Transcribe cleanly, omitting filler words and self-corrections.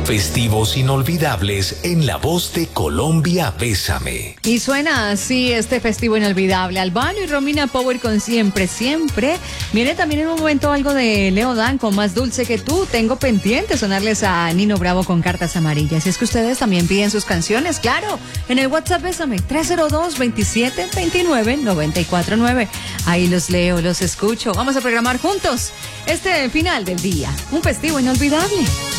Festivos inolvidables en la voz de Colombia, Bésame. Y suena así este festivo inolvidable. Albano y Romina Power con Siempre, Siempre. Viene también en un momento algo de Leo Dan con Más Dulce que Tú. Tengo pendiente sonarles a Nino Bravo con Cartas Amarillas. Y es que ustedes también piden sus canciones, claro, en el WhatsApp Bésame 302-2729-949. Ahí los leo, los escucho. Vamos a programar juntos este final del día. Un festivo inolvidable.